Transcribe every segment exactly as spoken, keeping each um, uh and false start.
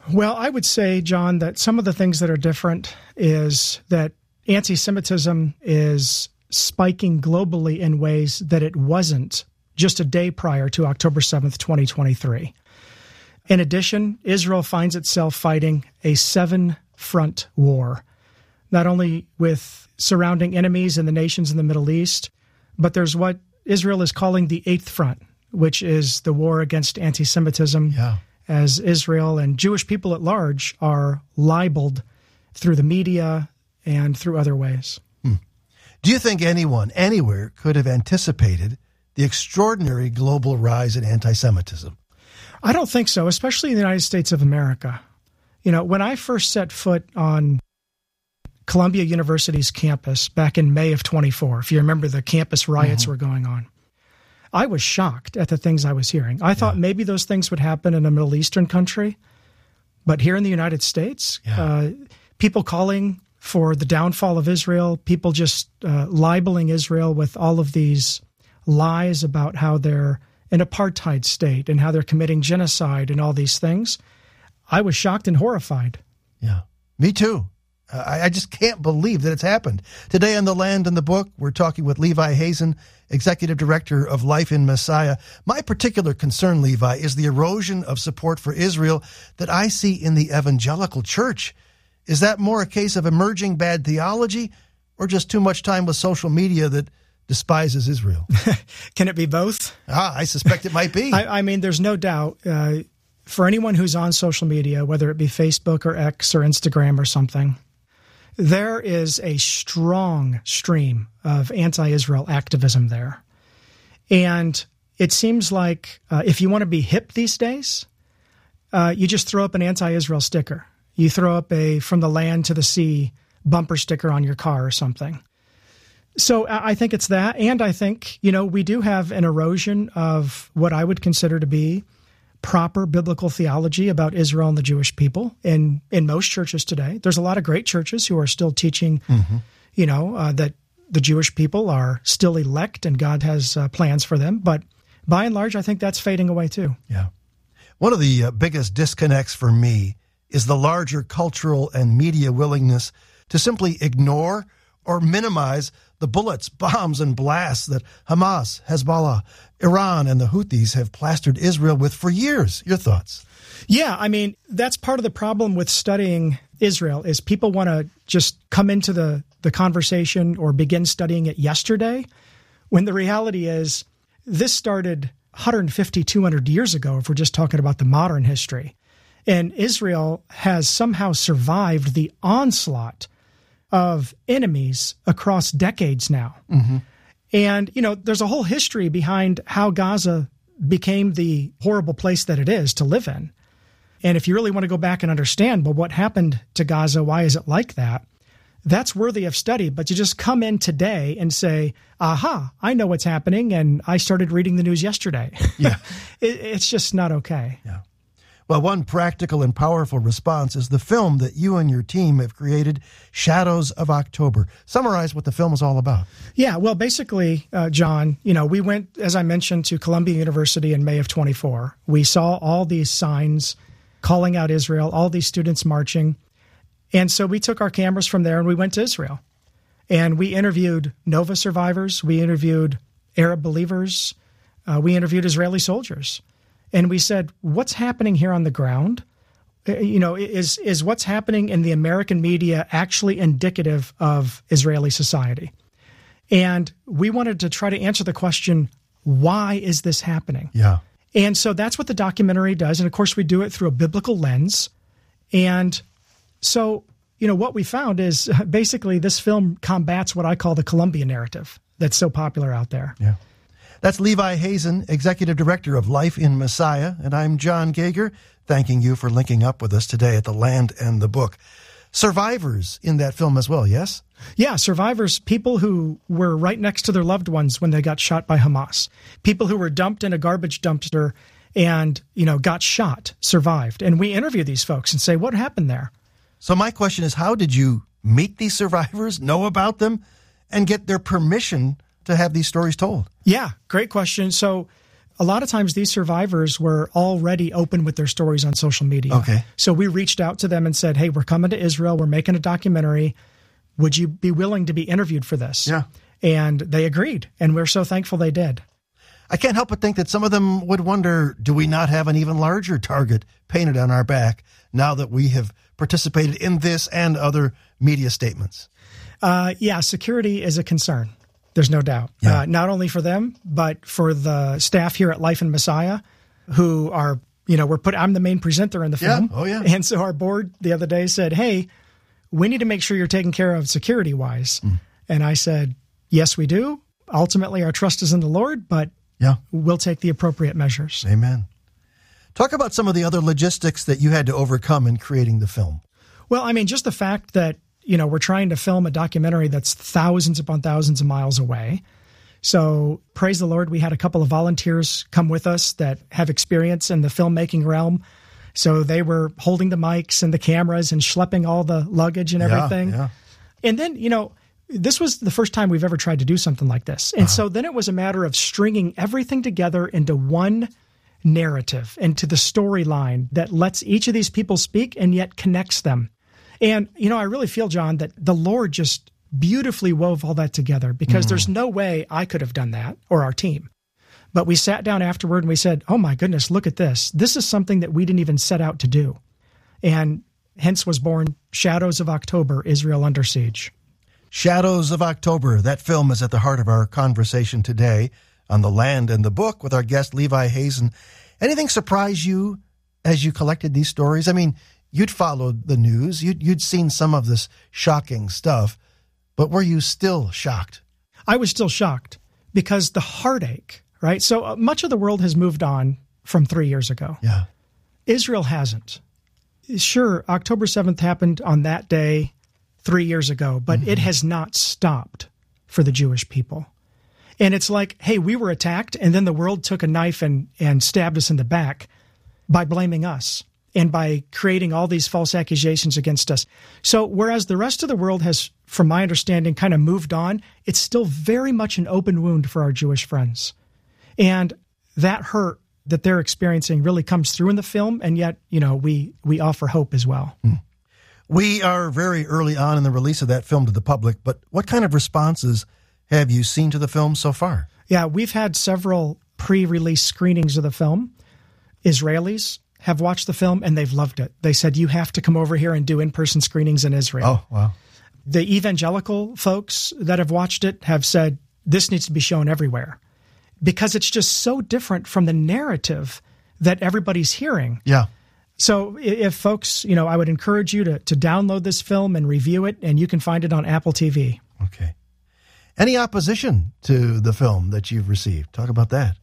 Well, I would say, John, that some of the things that are different is that anti-Semitism is spiking globally in ways that it wasn't just a day prior to October seventh, twenty twenty-three. In addition, Israel finds itself fighting a seven-front war, not only with surrounding enemies in the nations in the Middle East, but there's what Israel is calling the eighth front, which is the war against anti-Semitism, yeah. as Israel and Jewish people at large are libeled through the media and through other ways. Hmm. Do you think anyone, anywhere, could have anticipated the extraordinary global rise in anti-Semitism? I don't think so, especially in the United States of America. You know, when I first set foot on Columbia University's campus back in May of twenty-four, if you remember the campus riots Mm-hmm. were going on, I was shocked at the things I was hearing. I thought Yeah. maybe those things would happen in a Middle Eastern country, but here in the United States, Yeah. uh, people calling for the downfall of Israel, people just uh, libeling Israel with all of these lies about how they're an apartheid state and how they're committing genocide and all these things. I was shocked and horrified. Yeah, me too. Uh, I, I just can't believe that it's happened. Today on The Land and the Book, we're talking with Levi Hazen, Executive Director of Life in Messiah. My particular concern, Levi, is the erosion of support for Israel that I see in the evangelical church. Is that more a case of emerging bad theology or just too much time with social media that despises Israel? Can it be both? Ah, I suspect it might be. I, I mean, there's no doubt uh, for anyone who's on social media, whether it be Facebook or X or Instagram or something, there is a strong stream of anti-Israel activism there. And it seems like uh, if you want to be hip these days, uh, you just throw up an anti-Israel sticker. You throw up a from the land to the sea bumper sticker on your car or something. So I think it's that. And I think, you know, we do have an erosion of what I would consider to be proper biblical theology about Israel and the Jewish people in, in most churches today. There's a lot of great churches who are still teaching, mm-hmm. you know, uh, that the Jewish people are still elect and God has uh, plans for them. But by and large, I think that's fading away too. Yeah. One of the uh, biggest disconnects for me is the larger cultural and media willingness to simply ignore or minimize the bullets, bombs, and blasts that Hamas, Hezbollah, Iran, and the Houthis have plastered Israel with for years. Your thoughts? Yeah, I mean, that's part of the problem with studying Israel is people want to just come into the, the conversation or begin studying it yesterday, when the reality is this started one hundred fifty, two hundred years ago, if we're just talking about the modern history. And Israel has somehow survived the onslaught of enemies across decades now. Mm-hmm. And, you know, there's a whole history behind how Gaza became the horrible place that it is to live in. And if you really want to go back and understand, well, what happened to Gaza, why is it like that? That's worthy of study. But you just come in today and say, aha, I know what's happening, and I started reading the news yesterday. Yeah. it, it's just not okay. Yeah. Well, one practical and powerful response is the film that you and your team have created, Shadows of October. Summarize what the film is all about. Yeah, well, basically, uh, John, you know, we went, as I mentioned, to Columbia University in May of twenty-four. We saw all these signs calling out Israel, all these students marching. And so we took our cameras from there and we went to Israel. And we interviewed Nova survivors. We interviewed Arab believers. Uh, we interviewed Israeli soldiers. And we said, what's happening here on the ground? You know, is is what's happening in the American media actually indicative of Israeli society? And we wanted to try to answer the question, why is this happening? Yeah. And so that's what the documentary does. And of course, we do it through a biblical lens. And so, you know, what we found is basically this film combats what I call the Columbia narrative that's so popular out there. Yeah. That's Levi Hazen, Executive Director of Life in Messiah, and I'm John Gager, thanking you for linking up with us today at The Land and the Book. Survivors in that film as well, yes? Yeah, survivors, people who were right next to their loved ones when they got shot by Hamas, people who were dumped in a garbage dumpster and, you know, got shot, survived. And we interview these folks and say, what happened there? So my question is, how did you meet these survivors, know about them, and get their permission to have these stories told? Yeah, great question. So a lot of times these survivors were already open with their stories on social media. Okay. So we reached out to them and said, hey, we're coming to Israel. We're making a documentary. Would you be willing to be interviewed for this? Yeah. And they agreed. And we're so thankful they did. I can't help but think that some of them would wonder, do we not have an even larger target painted on our back now that we have participated in this and other media statements? Uh, yeah, security is a concern. There's no doubt. Yeah. Uh, not only for them, but for the staff here at Life in Messiah, who are, you know, we're put. I'm the main presenter in the film. Yeah. Oh, yeah. And so our board the other day said, hey, we need to make sure you're taken care of security-wise. Mm. And I said, yes, we do. Ultimately, our trust is in the Lord, but yeah, we'll take the appropriate measures. Amen. Talk about some of the other logistics that you had to overcome in creating the film. Well, I mean, just the fact that, you know, we're trying to film a documentary that's thousands upon thousands of miles away. So praise the Lord, we had a couple of volunteers come with us that have experience in the filmmaking realm. So they were holding the mics and the cameras and schlepping all the luggage and everything. Yeah, yeah. And then, you know, this was the first time we've ever tried to do something like this. And uh-huh. so then it was a matter of stringing everything together into one narrative, into the storyline that lets each of these people speak and yet connects them. And, you know, I really feel, John, that the Lord just beautifully wove all that together because mm. there's no way I could have done that or our team. But we sat down afterward and we said, oh, my goodness, look at this. This is something that we didn't even set out to do. And hence was born Shadows of October, Israel Under Siege. Shadows of October. That film is at the heart of our conversation today on The Land and the Book with our guest, Levi Hazen. Anything surprise you as you collected these stories? I mean, you'd followed the news. You'd, you'd seen some of this shocking stuff, but were you still shocked? I was still shocked because the heartache, right? So uh, much of the world has moved on from three years ago. Yeah. Israel hasn't. Sure, October seventh happened on that day three years ago, but mm-hmm. it has not stopped for the Jewish people. And it's like, hey, we were attacked, and then the world took a knife and, and stabbed us in the back by blaming us and by creating all these false accusations against us. So whereas the rest of the world has, from my understanding, kind of moved on, it's still very much an open wound for our Jewish friends. And that hurt that they're experiencing really comes through in the film, and yet, you know, we, we offer hope as well. Mm. We are very early on in the release of that film to the public, but what kind of responses have you seen to the film so far? Yeah, we've had several pre-release screenings of the film. Israelis have watched the film and they've loved it. They said, you have to come over here and do in-person screenings in Israel. Oh, wow. The evangelical folks that have watched it have said, this needs to be shown everywhere because it's just so different from the narrative that everybody's hearing. Yeah. So if folks, you know, I would encourage you to, to download this film and review it, and you can find it on Apple T V. Okay. Any opposition to the film that you've received? Talk about that.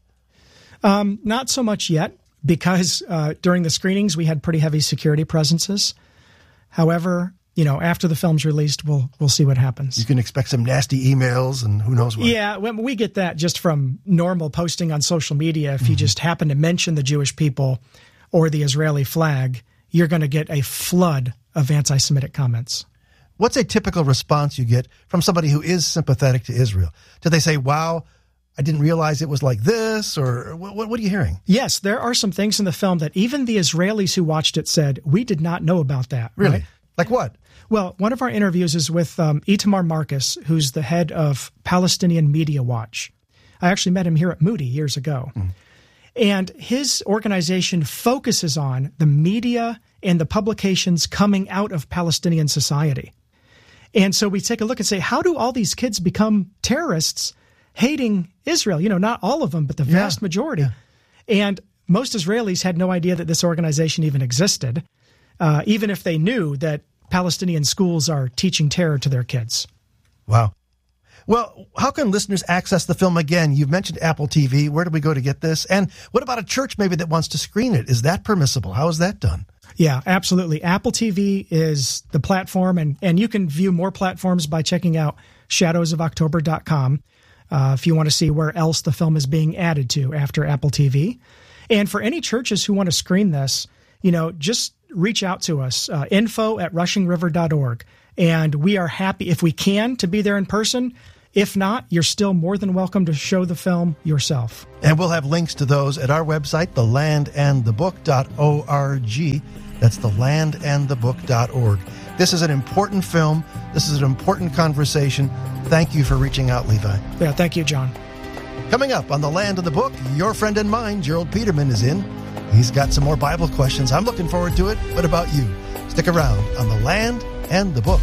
Um, not so much yet, because uh, during the screenings, we had pretty heavy security presences. However, you know, after the film's released, we'll we'll see what happens. You can expect some nasty emails and who knows what. Yeah, we get that just from normal posting on social media. If mm-hmm. you just happen to mention the Jewish people or the Israeli flag, you're going to get a flood of anti-Semitic comments. What's a typical response you get from somebody who is sympathetic to Israel? Do they say, wow, I didn't realize it was like this? Or what, what are you hearing? Yes, there are some things in the film that even the Israelis who watched it said, we did not know about that. Really? Right? Like what? Well, one of our interviews is with um, Itamar Marcus, who's the head of Palestinian Media Watch. I actually met him here at Moody years ago. Mm. And his organization focuses on the media and the publications coming out of Palestinian society. And so we take a look and say, how do all these kids become terrorists hating Israel? You know, not all of them, but the vast yeah. majority. Yeah. And most Israelis had no idea that this organization even existed, uh, even if they knew that Palestinian schools are teaching terror to their kids. Wow. Well, how can listeners access the film again? You've mentioned Apple T V. Where do we go to get this? And what about a church maybe that wants to screen it? Is that permissible? How is that done? Yeah, absolutely. Apple T V is the platform, and, and you can view more platforms by checking out shadows of october dot com uh, if you want to see where else the film is being added to after Apple T V. And for any churches who want to screen this, you know, just reach out to us, uh, info at rushing river dot org. And we are happy, if we can, to be there in person. If not, you're still more than welcome to show the film yourself. And we'll have links to those at our website, the land and the book dot org. That's the land and the book dot org. This is an important film. This is an important conversation. Thank you for reaching out, Levi. Yeah, thank you, John. Coming up on The Land of the Book, your friend and mine, Gerald Peterman, is in. He's got some more Bible questions. I'm looking forward to it. What about you? Stick around on The Land and the Book.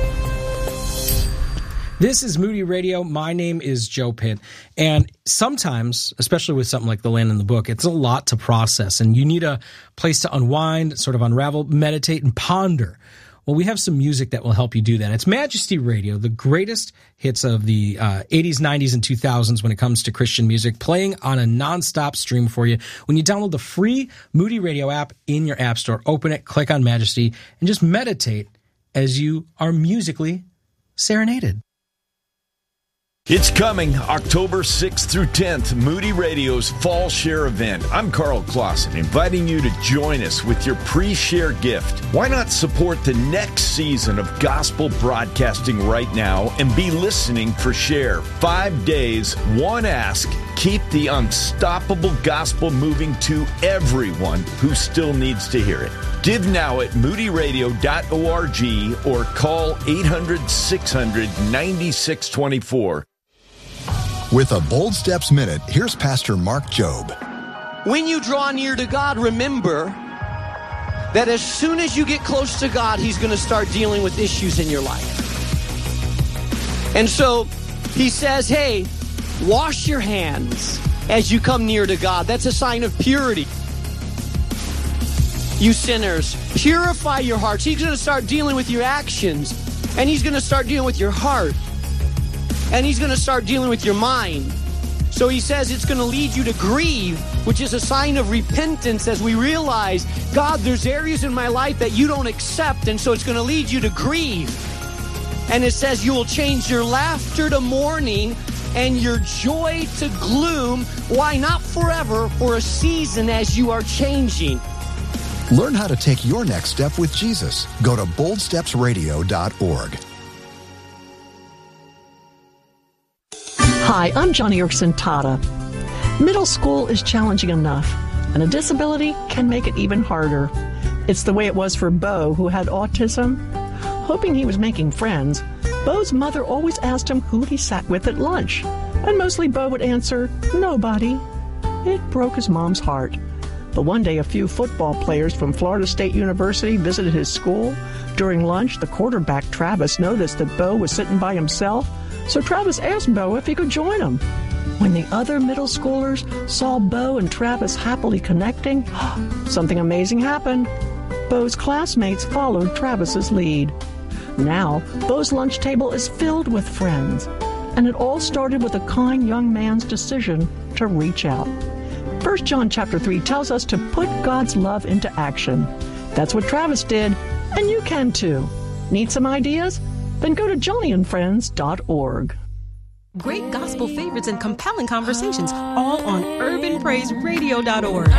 This is Moody Radio. My name is Joe Pitt. And sometimes, especially with something like The Land and the Book, it's a lot to process. And you need a place to unwind, sort of unravel, meditate, and ponder. Well, we have some music that will help you do that. It's Majesty Radio, the greatest hits of the uh, eighties, nineties, and two thousands when it comes to Christian music, playing on a nonstop stream for you. When you download the free Moody Radio app in your app store, open it, click on Majesty, and just meditate as you are musically serenaded. It's coming October sixth through tenth, Moody Radio's Fall Share event. I'm Carl Clausen, inviting you to join us with your pre-share gift. Why not support the next season of gospel broadcasting right now and be listening for Share? Five days, one ask, keep the unstoppable gospel moving to everyone who still needs to hear it. Give now at moody radio dot org or call eight hundred, six hundred, ninety-six twenty-four. With a Bold Steps Minute, here's Pastor Mark Jobe. When you draw near to God, remember that as soon as you get close to God, He's going to start dealing with issues in your life. And so He says, hey, wash your hands as you come near to God. That's a sign of purity. You sinners, purify your hearts. He's going to start dealing with your actions, and He's going to start dealing with your heart. And He's going to start dealing with your mind. So He says it's going to lead you to grieve, which is a sign of repentance as we realize, God, there's areas in my life that you don't accept, and so it's going to lead you to grieve. And it says you will change your laughter to mourning and your joy to gloom. Why? Not forever, for a season as you are changing. Learn how to take your next step with Jesus. Go to bold steps radio dot org. Hi, I'm Johnny Erickson Tata. Middle school is challenging enough, and a disability can make it even harder. It's the way it was for Bo, who had autism. Hoping he was making friends, Bo's mother always asked him who he sat with at lunch, and mostly Bo would answer, nobody. It broke his mom's heart. But one day, a few football players from Florida State University visited his school. During lunch, the quarterback, Travis, noticed that Bo was sitting by himself, so Travis asked Bo if he could join him. When the other middle schoolers saw Bo and Travis happily connecting, something amazing happened. Bo's classmates followed Travis's lead. Now, Bo's lunch table is filled with friends, and it all started with a kind young man's decision to reach out. First John chapter three tells us to put God's love into action. That's what Travis did, and you can too. Need some ideas? Then go to johnny and friends dot org. Great gospel favorites and compelling conversations, all on urban praise radio dot org.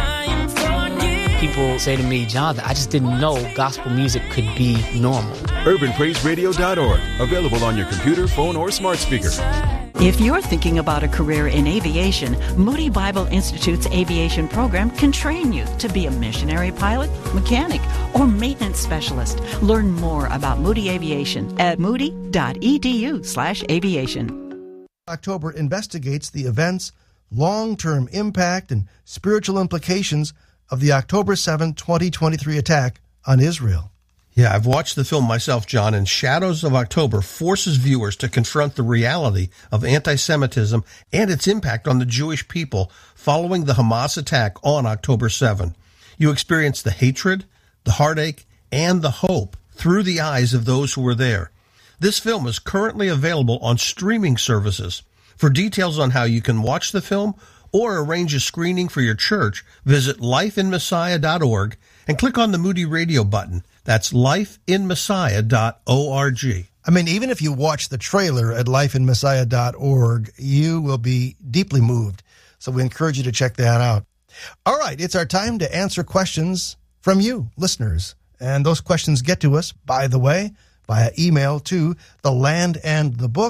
People say to me, Jonathan, I just didn't know gospel music could be normal. urban praise radio dot org, available on your computer, phone, or smart speaker. If you're thinking about a career in aviation, Moody Bible Institute's aviation program can train you to be a missionary pilot, mechanic, or maintenance specialist. Learn more about Moody Aviation at moody dot e d u slash aviation. October investigates the events, long-term impact, and spiritual implications of the October seventh, twenty twenty-three attack on Israel. Yeah, I've watched the film myself, John, and Shadows of October forces viewers to confront the reality of anti-Semitism and its impact on the Jewish people following the Hamas attack on October seventh. You experience the hatred, the heartache, and the hope through the eyes of those who were there. This film is currently available on streaming services. For details on how you can watch the film or arrange a screening for your church, visit life in messiah dot org and click on the Moody Radio button. That's life in messiah dot org. I mean, even if you watch the trailer at life in messiah dot org, you will be deeply moved. So we encourage you to check that out. All right, it's our time to answer questions from you, listeners. And those questions get to us, by the way, via email to the land and the book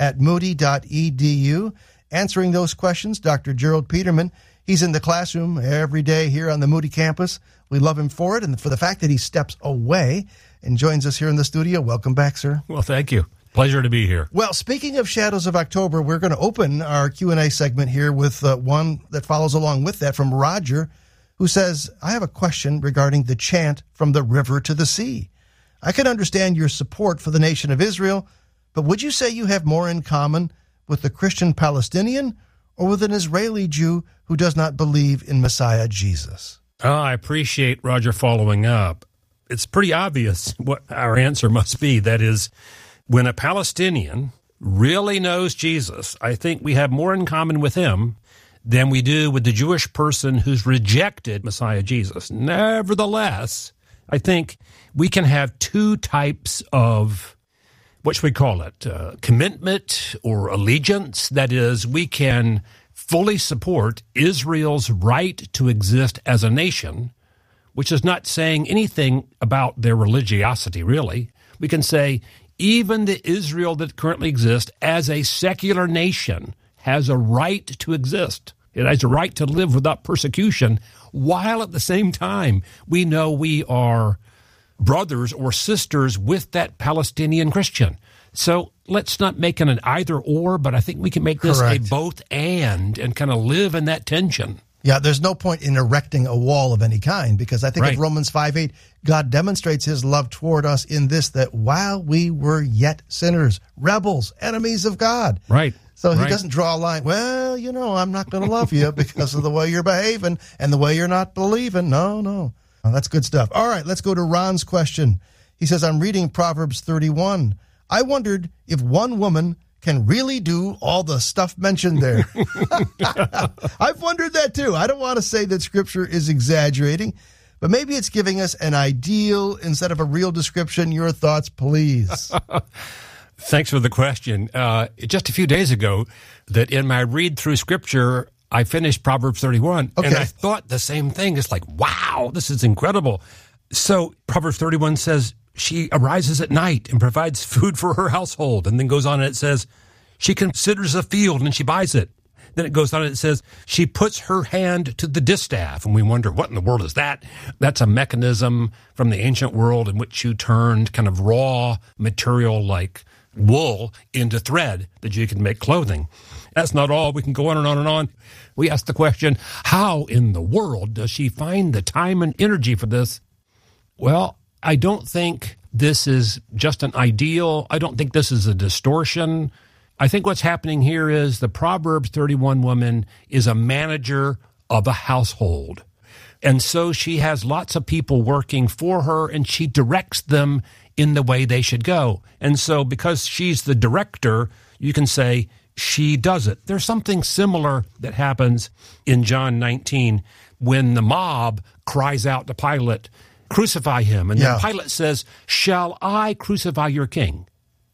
at moody dot e d u. Answering those questions, Doctor Gerald Peterman. He's in the classroom every day here on the Moody campus. We love him for it and for the fact that he steps away and joins us here in the studio. Welcome back, sir. Well, thank you. Pleasure to be here. Well, speaking of Shadows of October, we're going to open our Q and A segment here with uh, one that follows along with that from Roger, who says, I have a question regarding the chant from the river to the sea. I can understand your support for the nation of Israel, but would you say you have more in common with the Christian Palestinian or with an Israeli Jew who does not believe in Messiah Jesus? Oh, I appreciate Roger following up. It's pretty obvious what our answer must be. That is, when a Palestinian really knows Jesus, I think we have more in common with him than we do with the Jewish person who's rejected Messiah Jesus. Nevertheless, I think we can have two types of, what should we call it, uh, commitment or allegiance. That is, we can fully support Israel's right to exist as a nation, which is not saying anything about their religiosity, really. We can say even the Israel that currently exists as a secular nation has a right to exist. It has a right to live without persecution, while at the same time we know we are brothers or sisters with that Palestinian Christian. So let's not make it an either or, but I think we can make this Correct. a both and and kind of live in that tension. Yeah, there's no point in erecting a wall of any kind, because I think Right. of Romans five eight, God demonstrates his love toward us in this, that while we were yet sinners, rebels, enemies of God. Right. So he Right. doesn't draw a line, well, you know, I'm not going to love you because of the way you're behaving and the way you're not believing. No, no. Well, that's good stuff. All right, let's go to Ron's question. He says, I'm reading Proverbs thirty-one. I wondered if one woman can really do all the stuff mentioned there. I've wondered that too. I don't want to say that Scripture is exaggerating, but maybe it's giving us an ideal instead of a real description. Your thoughts, please. Thanks for the question. Uh, just a few days ago, that in my read through Scripture, I finished Proverbs thirty-one, Okay. and I thought the same thing. It's like, wow, this is incredible. So Proverbs thirty-one says, she arises at night and provides food for her household, and then goes on and it says, she considers a field and she buys it. Then it goes on and it says, she puts her hand to the distaff, and we wonder, what in the world is that? That's a mechanism from the ancient world in which you turned kind of raw material like wool into thread that you can make clothing. That's not all. We can go on and on and on. We ask the question, how in the world does she find the time and energy for this? Well, I don't think this is just an ideal. I don't think this is a distortion. I think what's happening here is the Proverbs thirty-one woman is a manager of a household. And so she has lots of people working for her, and she directs them in the way they should go. And so because she's the director, you can say she does it. There's something similar that happens in John nineteen when the mob cries out to Pilate, crucify him. And Yeah. then Pilate says, shall I crucify your king?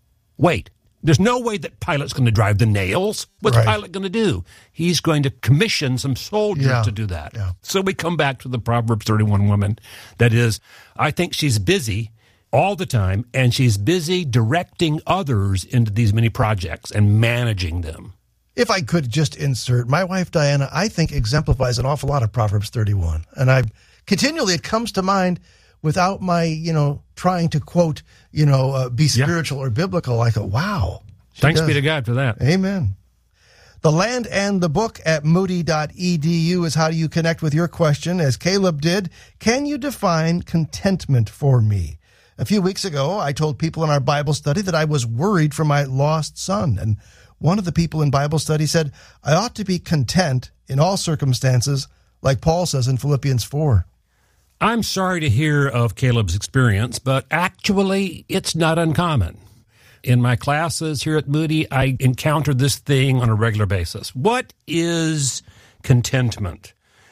Wait, there's no way that Pilate's going to drive the nails. What's Right. Pilate going to do? He's going to commission some soldiers Yeah. to do that. Yeah. So we come back to the Proverbs thirty-one woman. That is, I think she's busy all the time, and she's busy directing others into these many projects and managing them. If I could just insert, my wife Diana, I think, exemplifies an awful lot of Proverbs thirty-one. And I continually, it comes to mind without my, you know, trying to quote, you know, uh, be spiritual or biblical. I go, wow. she Thanks does. be to God for that. Amen. The Land and the Book at moody dot e d u is how do you connect with your question, as Caleb did. Can you define contentment for me? A few weeks ago, I told people in our Bible study that I was worried for my lost son. And one of the people in Bible study said, I ought to be content in all circumstances, like Paul says in Philippians four. I'm sorry to hear of Caleb's experience, but actually, it's not uncommon. In my classes here at Moody, I encounter this thing on a regular basis. What is contentment?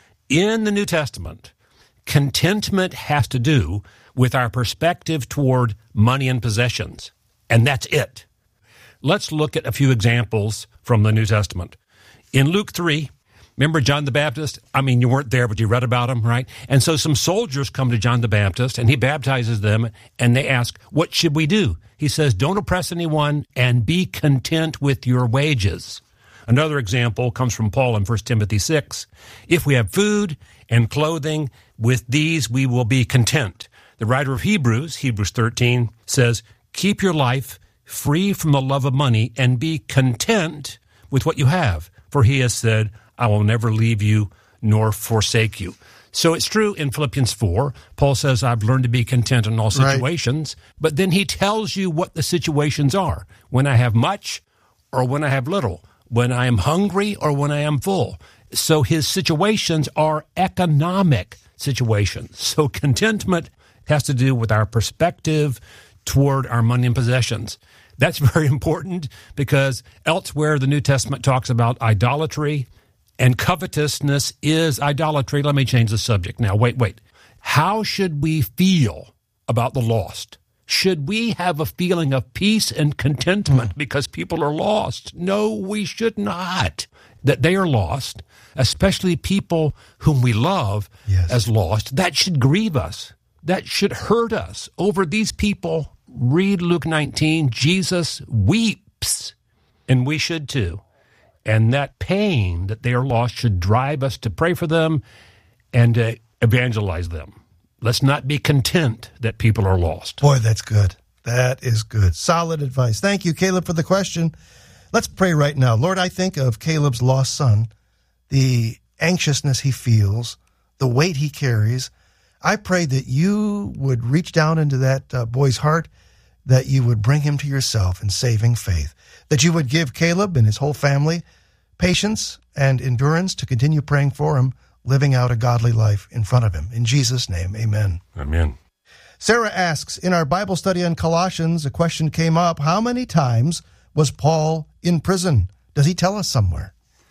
In the New Testament, contentment has to do with our perspective toward money and possessions, and that's it. Let's look at a few examples from the New Testament. In Luke three, Remember John the Baptist? I mean, you weren't there, but you read about him, right? And so some soldiers come to John the Baptist, and he baptizes them, and they ask, what should we do? He says, don't oppress anyone, and be content with your wages. Another example comes from Paul in First Timothy six. If we have food and clothing, with these we will be content. The writer of Hebrews, Hebrews thirteen, says, keep your life free from the love of money, and be content with what you have. For he has said, I will never leave you nor forsake you. So it's true in Philippians four. Paul says, I've learned to be content in all situations. Right. But then he tells you what the situations are. When I have much or when I have little. When I am hungry or when I am full. So his situations are economic situations. So contentment has to do with our perspective toward our money and possessions. That's very important because elsewhere the New Testament talks about idolatry, and covetousness is idolatry. Let me change the subject now. Wait, wait. How should we feel about the lost? Should we have a feeling of peace and contentment mm. because people are lost? No, we should not. That they are lost, especially people whom we love yes. as lost, that should grieve us. That should hurt us. Over these people, read Luke nineteen, Jesus weeps, and we should too. And that pain that they are lost should drive us to pray for them and to evangelize them. Let's not be content that people are lost. Boy, that's good. That is good. Solid advice. Thank you, Caleb, for the question. Let's pray right now. Lord, I think of Caleb's lost son, the anxiousness he feels, the weight he carries. I pray that you would reach down into that uh, boy's heart, that you would bring him to yourself in saving faith, that you would give Caleb and his whole family patience and endurance to continue praying for him, living out a godly life in front of him. In Jesus' name, amen. Amen. Sarah asks, in our Bible study on Colossians, a question came up, how many times was Paul in prison? Does he tell us somewhere?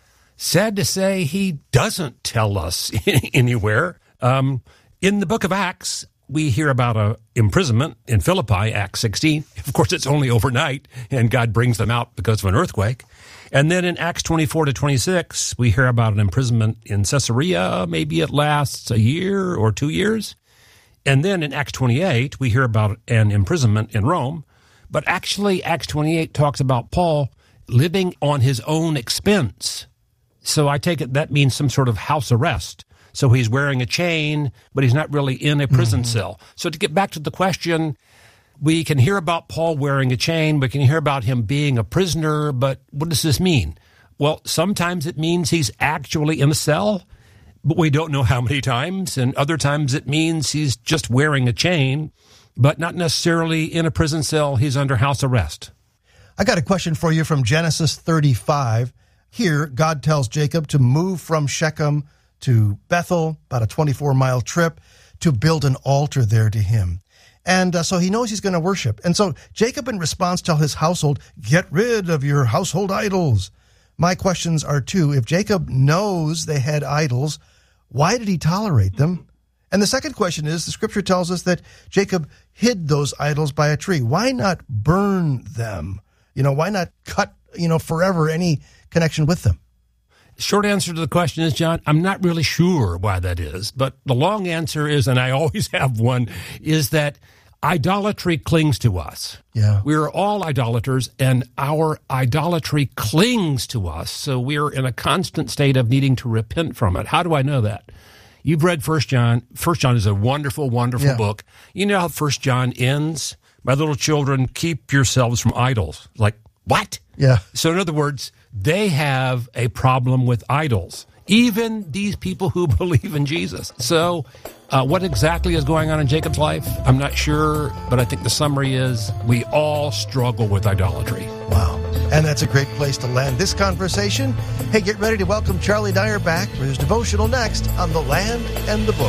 Sad to say, he doesn't tell us anywhere. Um, in the book of Acts, we hear about a imprisonment in Philippi, Acts sixteen. Of course, it's only overnight, and God brings them out because of an earthquake. And then in Acts twenty-four to twenty-six, we hear about an imprisonment in Caesarea. Maybe it lasts a year or two years. And then in Acts twenty-eight, we hear about an imprisonment in Rome. But actually, Acts twenty-eight talks about Paul living on his own expense. So I take it that means some sort of house arrest. So he's wearing a chain, but he's not really in a prison mm-hmm. cell. So to get back to the question, we can hear about Paul wearing a chain, we can hear about him being a prisoner, but what does this mean? Well, sometimes it means he's actually in a cell, but we don't know how many times, and other times it means he's just wearing a chain, but not necessarily in a prison cell. He's under house arrest. I got a question for you from Genesis thirty-five. Here, God tells Jacob to move from Shechem to Bethel, about a twenty-four mile trip, to build an altar there to him. And uh, so he knows he's going to worship. And so Jacob, in response, tells his household, get rid of your household idols. My questions are two. If Jacob knows they had idols, why did he tolerate them? And the second question is, the scripture tells us that Jacob hid those idols by a tree. Why not burn them? You know, why not cut, you know, forever any connection with them? Short answer to the question is, John, I'm not really sure why that is. But the long answer is, and I always have one, is that idolatry clings to us. Yeah. We're all idolaters, and our idolatry clings to us. So we're in a constant state of needing to repent from it. How do I know that? You've read First John. First John is a wonderful, wonderful yeah. book. You know how First John ends? My little children, keep yourselves from idols. Like, what? Yeah. So in other words, they have a problem with idols, even these people who believe in Jesus. So uh, what exactly is going on in Jacob's life? I'm not sure, but I think the summary is we all struggle with idolatry. Wow. And that's a great place to land this conversation. Hey, get ready to welcome Charlie Dyer back for his devotional next on The Land and the Book.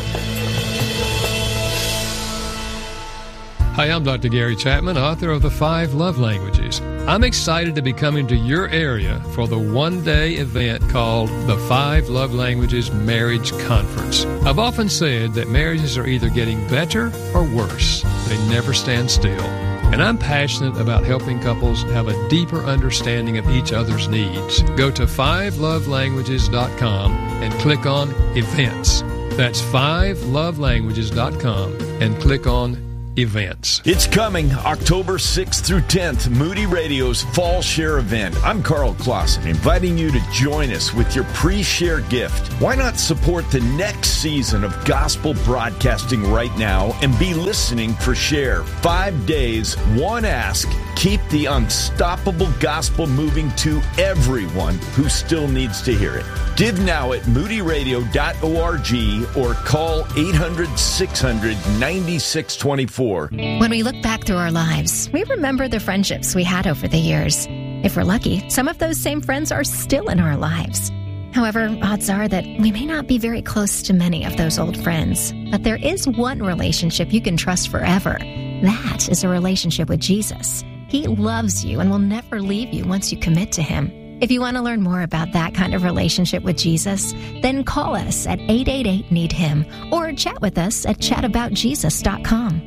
Hi, I'm Doctor Gary Chapman, author of The Five Love Languages. I'm excited to be coming to your area for the one-day event called the Five Love Languages Marriage Conference. I've often said that marriages are either getting better or worse. They never stand still. and I'm passionate about helping couples have a deeper understanding of each other's needs. Go to five love languages dot com and click on Events. That's five love languages dot com and click on Events. It's coming October sixth through tenth, Moody Radio's Fall Share event. I'm Carl Clausen, inviting you to join us with your pre-share gift. Why not support the next season of gospel broadcasting right now and be listening for Share? Five days, one ask. Keep the unstoppable gospel moving to everyone who still needs to hear it. Give now at moody radio dot org or call eight hundred, six hundred, ninety-six twenty-four. When we look back through our lives, we remember the friendships we had over the years. If we're lucky, some of those same friends are still in our lives. However, odds are that we may not be very close to many of those old friends. But there is one relationship you can trust forever. That is a relationship with Jesus. He loves you and will never leave you once you commit to Him. If you want to learn more about that kind of relationship with Jesus, then call us at eight eight eight, need him or chat with us at chat about jesus dot com.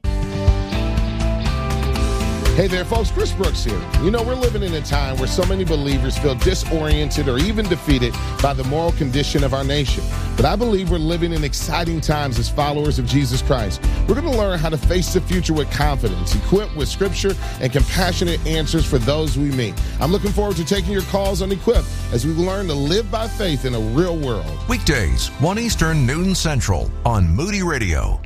Hey there, folks. Chris Brooks here. You know, we're living in a time where so many believers feel disoriented or even defeated by the moral condition of our nation. But I believe we're living in exciting times as followers of Jesus Christ. We're going to learn how to face the future with confidence, equipped with Scripture and compassionate answers for those we meet. I'm looking forward to taking your calls on Equip as we learn to live by faith in a real world. Weekdays, one Eastern, noon Central on Moody Radio.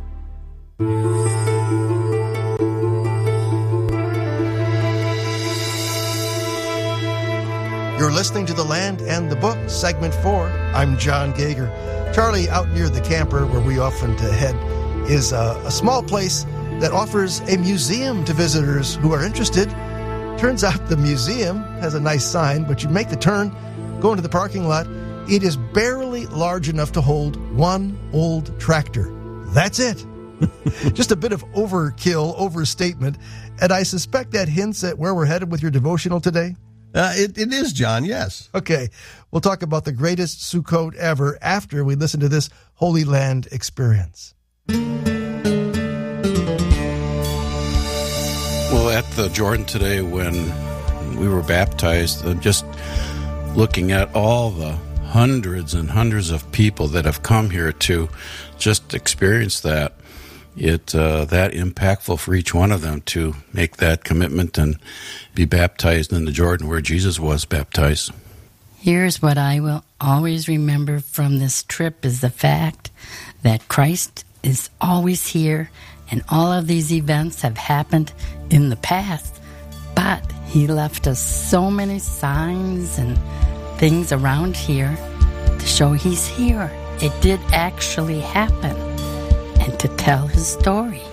You're listening to The Land and the Book, Segment four. I'm John Gager. Charlie, out near the camper where we often head, is a, a small place that offers a museum to visitors who are interested. Turns out the museum has a nice sign, but you make the turn, go into the parking lot. It is barely large enough to hold one old tractor. That's it. Just a bit of overkill, overstatement, and I suspect that hints at where we're headed with your devotional today. Uh, it, it is, John, yes. Okay, we'll talk about the greatest Sukkot ever after we listen to this Holy Land experience. Well, at the Jordan today when we were baptized, uh, just looking at all the hundreds and hundreds of people that have come here to just experience that, it uh, that impactful for each one of them to make that commitment and be baptized in the Jordan where Jesus was baptized. Here's what I will always remember from this trip is the fact that Christ is always here, and all of these events have happened in the past, but He left us so many signs and things around here to show He's here. It did actually happen. And to tell His story.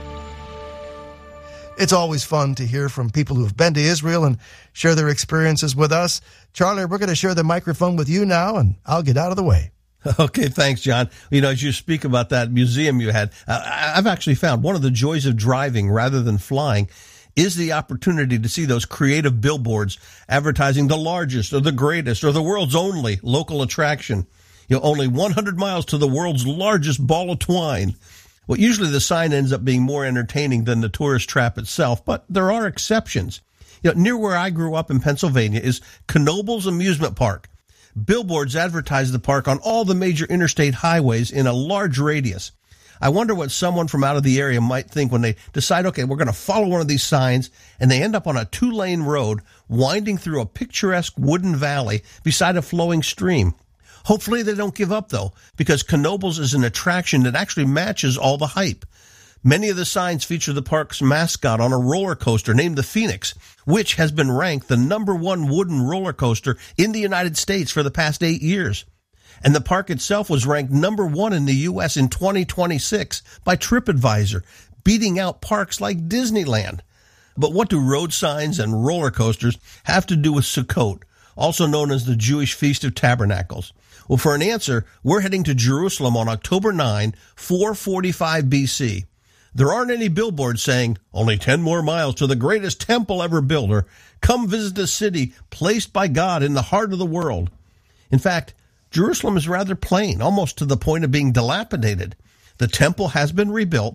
It's always fun to hear from people who have been to Israel and share their experiences with us. Charlie, we're going to share the microphone with you now, and I'll get out of the way. Okay, thanks, John. You know, as you speak about that museum you had, uh, I've actually found one of the joys of driving rather than flying is the opportunity to see those creative billboards advertising the largest or the greatest or the world's only local attraction. You know, only one hundred miles to the world's largest ball of twine. Well, usually the sign ends up being more entertaining than the tourist trap itself, but there are exceptions. You know, near where I grew up in Pennsylvania is Knoebels Amusement Park. Billboards advertise the park on all the major interstate highways in a large radius. I wonder what someone from out of the area might think when they decide, okay, we're going to follow one of these signs, and they end up on a two-lane road winding through a picturesque wooden valley beside a flowing stream. Hopefully they don't give up, though, because Knoebels is an attraction that actually matches all the hype. Many of the signs feature the park's mascot on a roller coaster named the Phoenix, which has been ranked the number one wooden roller coaster in the United States for the past eight years. And the park itself was ranked number one in the U S in twenty twenty-six by TripAdvisor, beating out parks like Disneyland. But what do road signs and roller coasters have to do with Sukkot, also known as the Jewish Feast of Tabernacles? Well, for an answer, we're heading to Jerusalem on October ninth, four forty-five B C. There aren't any billboards saying, only ten more miles to the greatest temple ever built, or come visit a city placed by God in the heart of the world. In fact, Jerusalem is rather plain, almost to the point of being dilapidated. The temple has been rebuilt,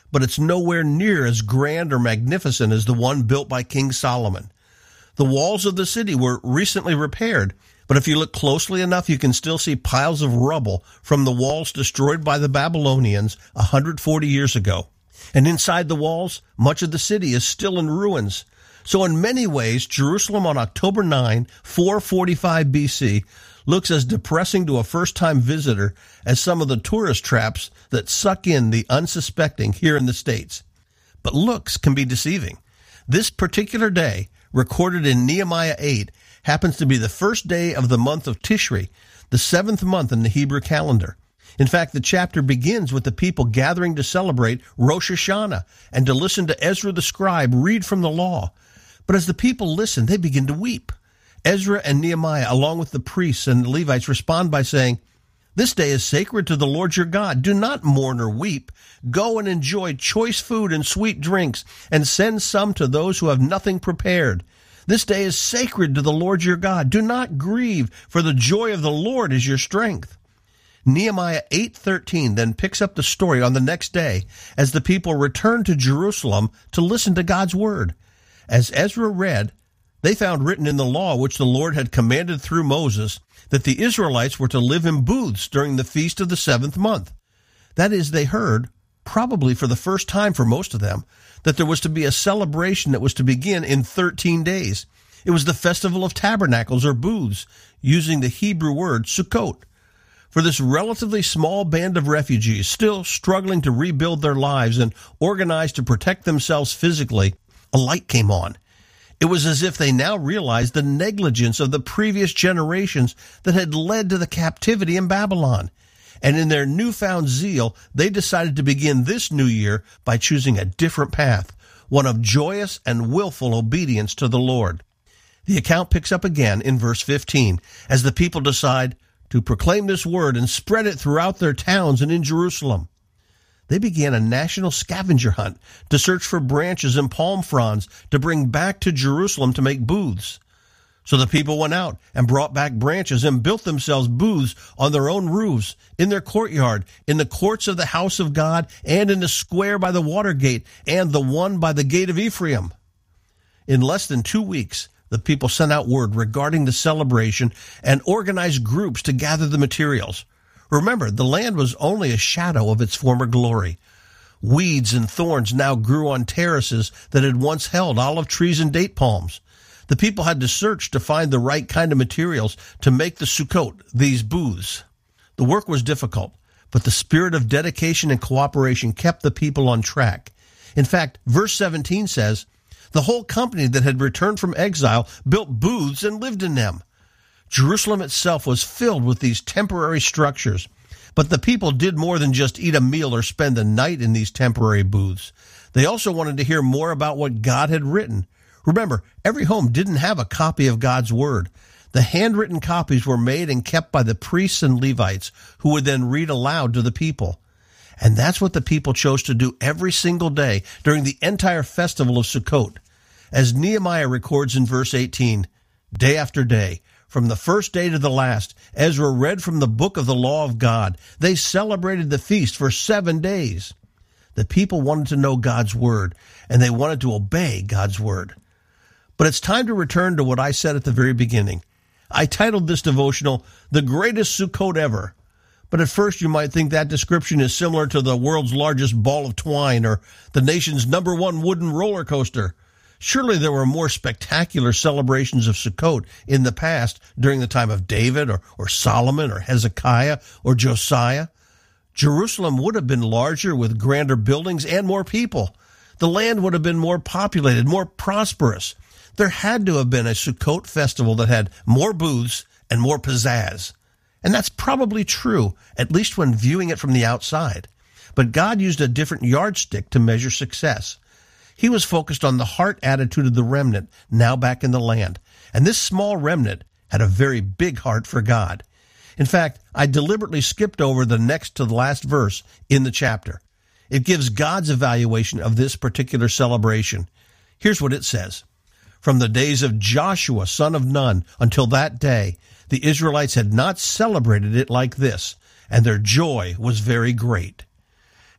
but it's nowhere near as grand or magnificent as the one built by King Solomon. The walls of the city were recently repaired, but if you look closely enough, you can still see piles of rubble from the walls destroyed by the Babylonians one hundred forty years ago. And inside the walls, much of the city is still in ruins. So in many ways, Jerusalem on October ninth, four forty-five B C, looks as depressing to a first-time visitor as some of the tourist traps that suck in the unsuspecting here in the States. But looks can be deceiving. This particular day, recorded in Nehemiah eight, happens to be the first day of the month of Tishri, the seventh month in the Hebrew calendar. In fact, the chapter begins with the people gathering to celebrate Rosh Hashanah and to listen to Ezra the scribe read from the law. But as the people listen, they begin to weep. Ezra and Nehemiah, along with the priests and the Levites, respond by saying, "This day is sacred to the Lord your God. Do not mourn or weep. Go and enjoy choice food and sweet drinks, and send some to those who have nothing prepared. This day is sacred to the Lord your God. Do not grieve, for the joy of the Lord is your strength." Nehemiah eight thirteen then picks up the story on the next day as the people return to Jerusalem to listen to God's word. As Ezra read, they found written in the law which the Lord had commanded through Moses that the Israelites were to live in booths during the feast of the seventh month. That is, they heard, probably for the first time for most of them, that there was to be a celebration that was to begin in thirteen days. It was the Festival of Tabernacles or booths, using the Hebrew word Sukkot. For this relatively small band of refugees, still struggling to rebuild their lives and organize to protect themselves physically, a light came on. It was as if they now realized the negligence of the previous generations that had led to the captivity in Babylon. And in their newfound zeal, they decided to begin this new year by choosing a different path, one of joyous and willful obedience to the Lord. The account picks up again in verse fifteen, as the people decide to proclaim this word and spread it throughout their towns and in Jerusalem. They began a national scavenger hunt to search for branches and palm fronds to bring back to Jerusalem to make booths. So the people went out and brought back branches and built themselves booths on their own roofs, in their courtyard, in the courts of the house of God, and in the square by the water gate, and the one by the gate of Ephraim. In less than two weeks, the people sent out word regarding the celebration and organized groups to gather the materials. Remember, the land was only a shadow of its former glory. Weeds and thorns now grew on terraces that had once held olive trees and date palms. The people had to search to find the right kind of materials to make the Sukkot, these booths. The work was difficult, but the spirit of dedication and cooperation kept the people on track. In fact, verse seventeen says, "The whole company that had returned from exile built booths and lived in them." Jerusalem itself was filled with these temporary structures, but the people did more than just eat a meal or spend the night in these temporary booths. They also wanted to hear more about what God had written. Remember, every home didn't have a copy of God's word. The handwritten copies were made and kept by the priests and Levites, who would then read aloud to the people. And that's what the people chose to do every single day during the entire festival of Sukkot. As Nehemiah records in verse eighteen, day after day, from the first day to the last, Ezra read from the book of the law of God. They celebrated the feast for seven days. The people wanted to know God's word, and they wanted to obey God's word. But it's time to return to what I said at the very beginning. I titled this devotional, "The Greatest Sukkot Ever." But at first you might think that description is similar to the world's largest ball of twine or the nation's number one wooden roller coaster. Surely there were more spectacular celebrations of Sukkot in the past during the time of David or, or Solomon or Hezekiah or Josiah. Jerusalem would have been larger with grander buildings and more people. The land would have been more populated, more prosperous. There had to have been a Sukkot festival that had more booths and more pizzazz. And that's probably true, at least when viewing it from the outside. But God used a different yardstick to measure success. He was focused on the heart attitude of the remnant, now back in the land. And this small remnant had a very big heart for God. In fact, I deliberately skipped over the next to the last verse in the chapter. It gives God's evaluation of this particular celebration. Here's what it says. From the days of Joshua, son of Nun, until that day, the Israelites had not celebrated it like this, and their joy was very great.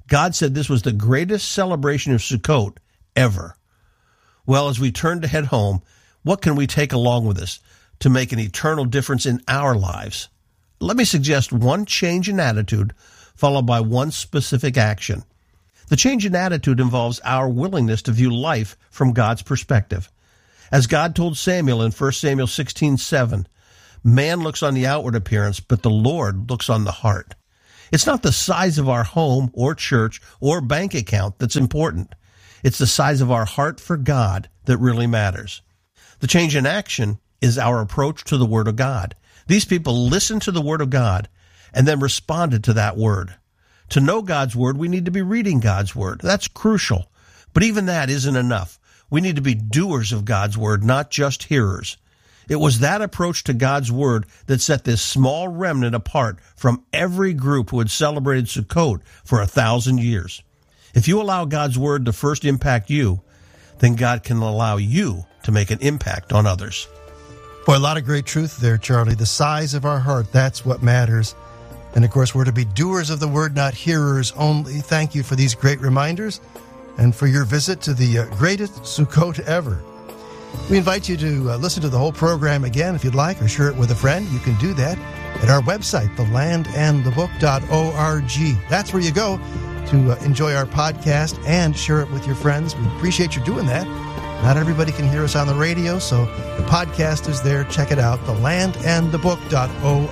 God said this was the greatest celebration of Sukkot ever. Well, as we turn to head home, what can we take along with us to make an eternal difference in our lives? Let me suggest one change in attitude followed by one specific action. The change in attitude involves our willingness to view life from God's perspective. As God told Samuel in First Samuel sixteen seven, man looks on the outward appearance, but the Lord looks on the heart. It's not the size of our home or church or bank account that's important. It's the size of our heart for God that really matters. The change in action is our approach to the Word of God. These people listened to the Word of God and then responded to that Word. To know God's Word, we need to be reading God's Word. That's crucial. But even that isn't enough. We need to be doers of God's Word, not just hearers. It was that approach to God's Word that set this small remnant apart from every group who had celebrated Sukkot for a thousand years. If you allow God's Word to first impact you, then God can allow you to make an impact on others. Boy, a lot of great truth there, Charlie. The size of our heart, that's what matters. And, of course, we're to be doers of the Word, not hearers only. Thank you for these great reminders and for your visit to the uh, greatest Sukkot ever. We invite you to uh, listen to the whole program again if you'd like, or share it with a friend. You can do that at our website, the land and the book dot org. That's where you go to uh, enjoy our podcast and share it with your friends. We appreciate you doing that. Not everybody can hear us on the radio, so the podcast is there. Check it out, the land and the book dot org.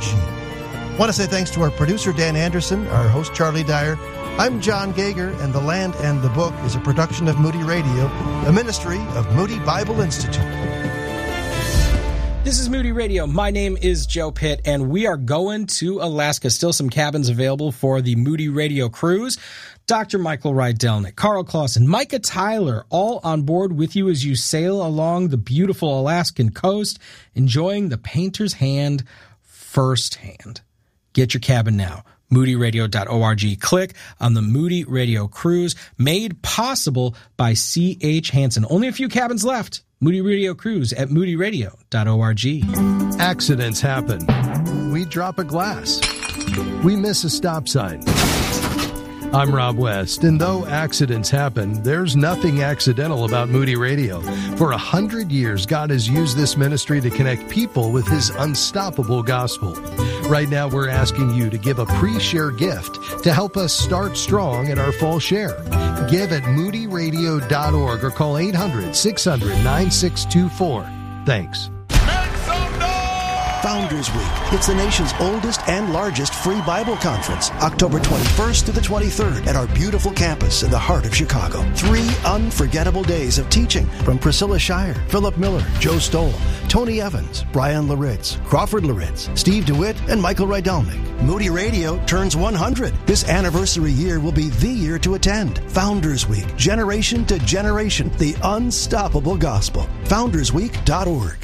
I want to say thanks to our producer, Dan Anderson, our host, Charlie Dyer. I'm John Gager, and The Land and the Book is a production of Moody Radio, a ministry of Moody Bible Institute. This is Moody Radio. My name is Joe Pitt, and we are going to Alaska. Still some cabins available for the Moody Radio cruise. Doctor Michael Rydelnik, Carl Clausen, Micah Tyler, all on board with you as you sail along the beautiful Alaskan coast, enjoying the painter's hand firsthand. Get your cabin now. moody radio dot org. Click on the Moody Radio Cruise, made possible by C H Hansen. Only a few cabins left. Moody Radio Cruise at moody radio dot org. Accidents happen. We drop a glass. We miss a stop sign. I'm Rob West, and though accidents happen, there's nothing accidental about Moody Radio. For a hundred years, God has used this ministry to connect people with His unstoppable gospel. Right now, we're asking you to give a pre-share gift to help us start strong at our fall share. Give at moody radio dot org or call eight hundred, six hundred, nine six two four. Thanks. Founders Week. It's the nation's oldest and largest free Bible conference, October twenty-first to the twenty-third at our beautiful campus in the heart of Chicago. Three unforgettable days of teaching from Priscilla Shire, Philip Miller, Joe Stoll, Tony Evans, Brian Laritz, Crawford Laritz, Steve DeWitt, and Michael Rydelnik. Moody Radio turns one hundred. This anniversary year will be the year to attend. Founders Week, generation to generation, the unstoppable gospel. founders week dot org.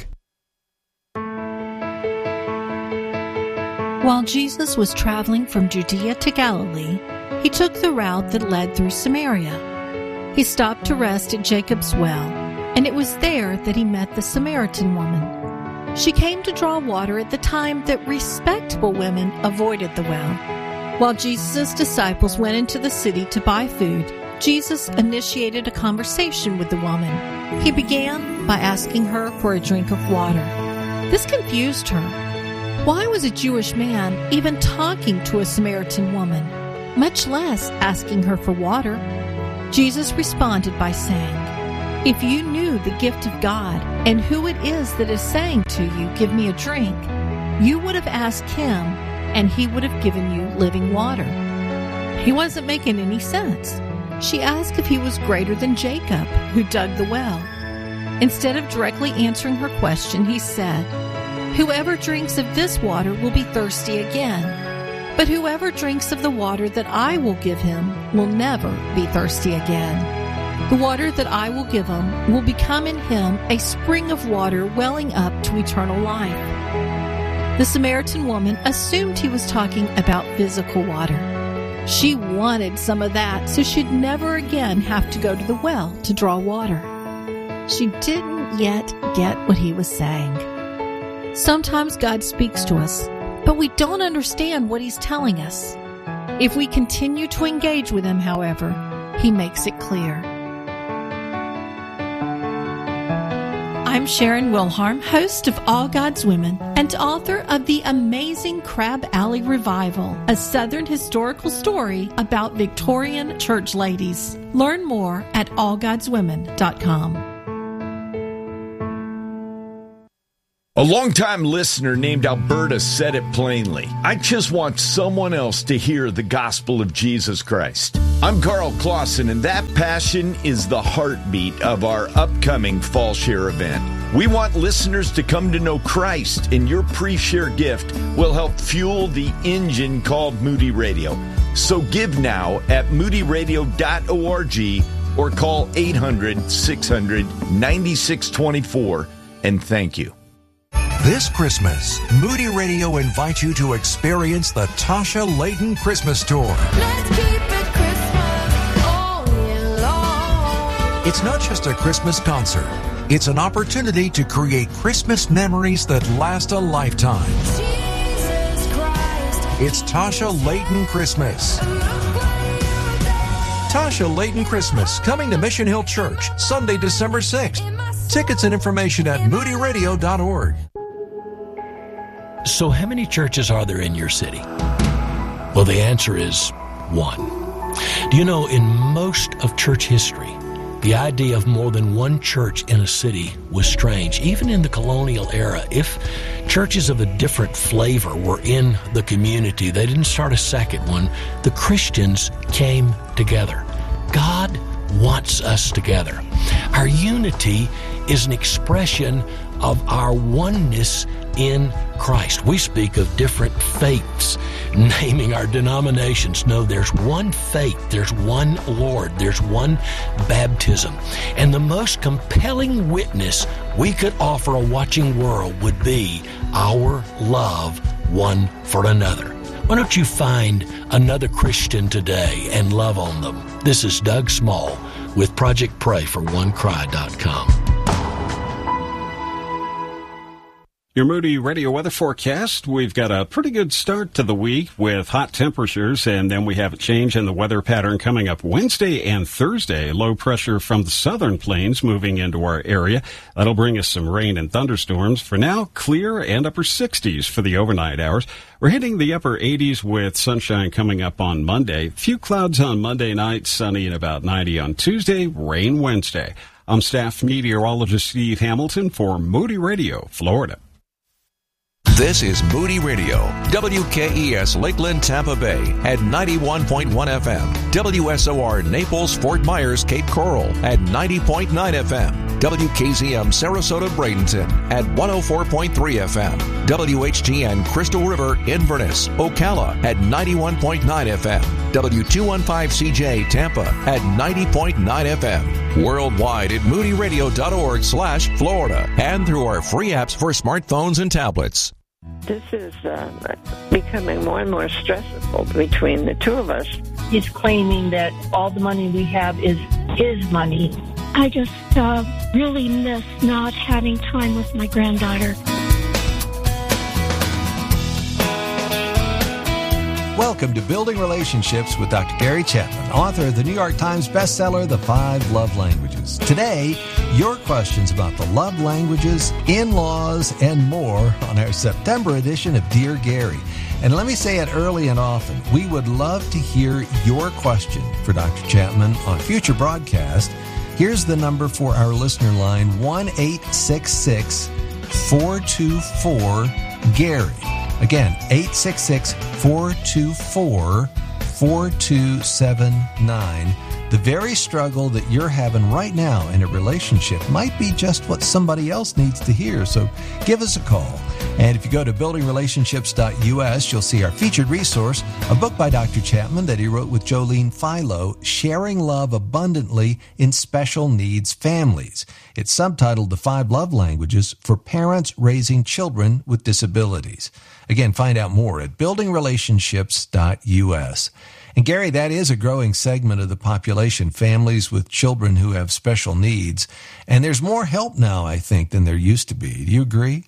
While Jesus was traveling from Judea to Galilee, he took the route that led through Samaria. He stopped to rest at Jacob's well, and it was there that he met the Samaritan woman. She came to draw water at the time that respectable women avoided the well. While Jesus' disciples went into the city to buy food, Jesus initiated a conversation with the woman. He began by asking her for a drink of water. This confused her. Why was a Jewish man even talking to a Samaritan woman, much less asking her for water? Jesus responded by saying, "If you knew the gift of God and who it is that is saying to you, 'Give me a drink,' you would have asked him, and he would have given you living water." He wasn't making any sense. She asked if he was greater than Jacob, who dug the well. Instead of directly answering her question, he said, "Whoever drinks of this water will be thirsty again, but whoever drinks of the water that I will give him will never be thirsty again. The water that I will give him will become in him a spring of water welling up to eternal life." The Samaritan woman assumed he was talking about physical water. She wanted some of that so she'd never again have to go to the well to draw water. She didn't yet get what he was saying. Sometimes God speaks to us, but we don't understand what He's telling us. If we continue to engage with him, however, he makes it clear. I'm Sharon Wilharm, host of All God's Women and author of The Amazing Crab Alley Revival, a Southern historical story about Victorian church ladies. Learn more at all gods women dot com. A longtime listener named Alberta said it plainly. I just want someone else to hear the gospel of Jesus Christ. I'm Carl Clausen, and that passion is the heartbeat of our upcoming Fall Share event. We want listeners to come to know Christ, and your pre-share gift will help fuel the engine called Moody Radio. So give now at moody radio dot org or call eight hundred, six hundred, ninety-six twenty-four, and thank you. This Christmas, Moody Radio invites you to experience the Tasha Layton Christmas Tour. Let's keep it Christmas all year long. It's not just a Christmas concert. It's an opportunity to create Christmas memories that last a lifetime. Jesus Christ. It's Tasha Layton Christmas. Tasha Layton Christmas, coming to Mission Hill Church, Sunday, December sixth. Tickets and information at moody radio dot org. So how many churches are there in your city? Well, the answer is one. Do you know, in most of church history, the idea of more than one church in a city was strange. Even in the colonial era, if churches of a different flavor were in the community, they didn't start a second one. The Christians came together. God wants us together. Our unity is an expression of our oneness in Christ. We speak of different faiths, naming our denominations. No, there's one faith, there's one Lord, there's one baptism. And the most compelling witness we could offer a watching world would be our love one for another. Why don't you find another Christian today and love on them? This is Doug Small with Project Pray for one cry dot com. Your Moody Radio weather forecast. We've got a pretty good start to the week with hot temperatures, and then we have a change in the weather pattern coming up Wednesday and Thursday. Low pressure from the southern plains moving into our area. That'll bring us some rain and thunderstorms. For now, clear and upper sixties for the overnight hours. We're hitting the upper eighties with sunshine coming up on Monday. Few clouds on Monday night, sunny and about ninety on Tuesday, rain Wednesday. I'm staff meteorologist Steve Hamilton for Moody Radio, Florida. This is Moody Radio, W K E S Lakeland, Tampa Bay at ninety-one point one F M, W S O R Naples, Fort Myers, Cape Coral at ninety point nine F M, W K Z M Sarasota, Bradenton at one oh four point three F M, W H T N Crystal River, Inverness, Ocala at ninety-one point nine F M, W two fifteen C J Tampa at ninety point nine F M, worldwide at moody radio dot org slash Florida, and through our free apps for smartphones and tablets. This is uh, becoming more and more stressful between the two of us. He's claiming that all the money we have is his money. I just uh, really miss not having time with my granddaughter. Welcome to Building Relationships with Doctor Gary Chapman, author of the New York Times bestseller, The Five Love Languages. Today, your questions about the love languages, in-laws, and more on our September edition of Dear Gary. And let me say it early and often, we would love to hear your question for Doctor Chapman on future broadcasts. Here's the number for our listener line, one eight six six, four two four, Gary. Again, eight six six, four two four, four two seven nine. The very struggle that you're having right now in a relationship might be just what somebody else needs to hear, so give us a call. And if you go to building relationships dot U S, you'll see our featured resource, a book by Doctor Chapman that he wrote with Jolene Philo, Sharing Love Abundantly in Special Needs Families. It's subtitled The Five Love Languages for Parents Raising Children with Disabilities. Again, find out more at building relationships dot U S. And Gary, that is a growing segment of the population, families with children who have special needs. And there's more help now, I think, than there used to be. Do you agree?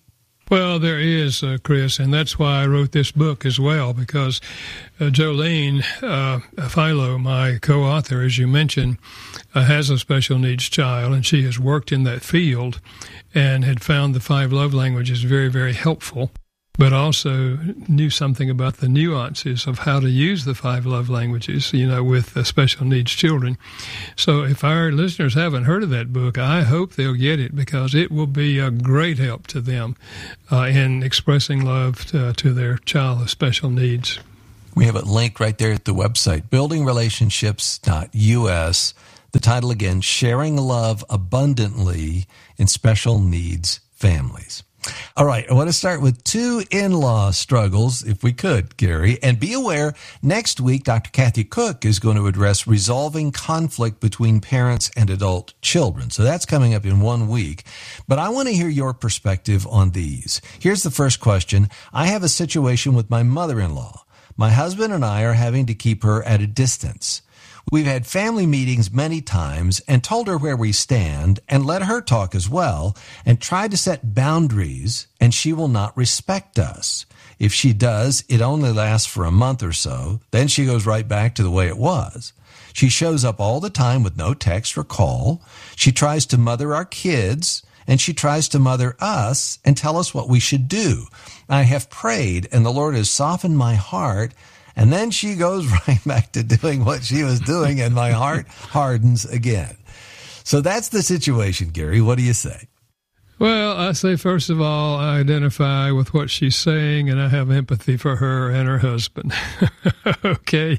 Well, there is, uh, Chris, and that's why I wrote this book as well, because uh, Jolene uh, Philo, my co-author, as you mentioned, uh, has a special needs child, and she has worked in that field and had found the five love languages very, very helpful, but also knew something about the nuances of how to use the five love languages, you know, with uh, special needs children. So if our listeners haven't heard of that book, I hope they'll get it, because it will be a great help to them uh, in expressing love to, to their child of special needs. We have it linked right there at the website, building relationships dot U S. The title again, Sharing Love Abundantly in Special Needs Families. All right, I want to start with two in-law struggles, if we could, Gary. And be aware, next week, Doctor Kathy Cook is going to address resolving conflict between parents and adult children. So that's coming up in one week. But I want to hear your perspective on these. Here's the first question. I have a situation with my mother-in-law. My husband and I are having to keep her at a distance. We've had family meetings many times and told her where we stand and let her talk as well and tried to set boundaries, and she will not respect us. If she does, it only lasts for a month or so. Then she goes right back to the way it was. She shows up all the time with no text or call. She tries to mother our kids, and she tries to mother us and tell us what we should do. I have prayed, and the Lord has softened my heart. And then she goes right back to doing what she was doing, and my heart hardens again. So that's the situation, Gary. What do you say? Well, I say, first of all, I identify with what she's saying, and I have empathy for her and her husband. Okay?